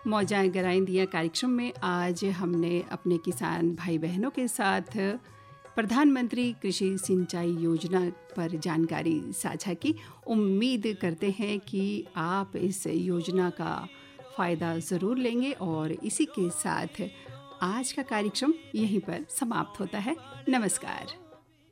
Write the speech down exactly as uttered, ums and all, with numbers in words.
मौजाएं गराएं दिया कार्यक्रम में आज हमने अपने किसान भाई बहनों के साथ प्रधानमंत्री कृषि सिंचाई योजना पर जानकारी साझा की। उम्मीद करते हैं कि आप इस योजना का फ़ायदा ज़रूर लेंगे और इसी के साथ आज का कार्यक्रम यहीं पर समाप्त होता है। नमस्कार।